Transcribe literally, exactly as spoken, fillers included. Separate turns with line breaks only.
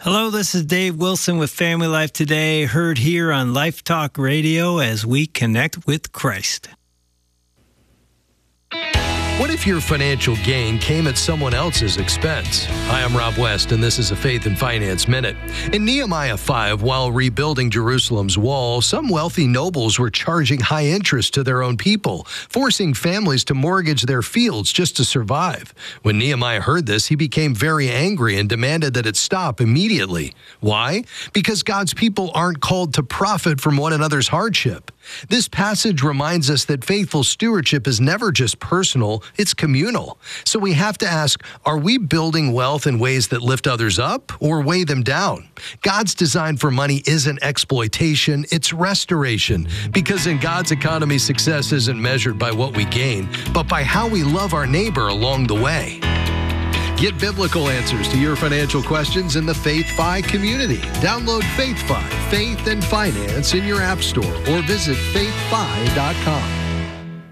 Hello, this is Dave Wilson with Family Life Today, heard here on Life Talk Radio as we connect with Christ.
What if your financial gain came at someone else's expense? Hi, I'm Rob West, and this is a Faith and Finance Minute. In Nehemiah five, while rebuilding Jerusalem's wall, some wealthy nobles were charging high interest to their own people, forcing families to mortgage their fields just to survive. When Nehemiah heard this, he became very angry and demanded that it stop immediately. Why? Because God's people aren't called to profit from one another's hardship. This passage reminds us that faithful stewardship is never just personal, it's communal. So we have to ask, are we building wealth in ways that lift others up or weigh them down? God's design for money isn't exploitation, it's restoration. Because in God's economy, success isn't measured by what we gain, but by how we love our neighbor along the way. Get biblical answers to your financial questions in the FaithFi community. Download FaithFi, Faith and Finance in your app store or visit faith fi dot com.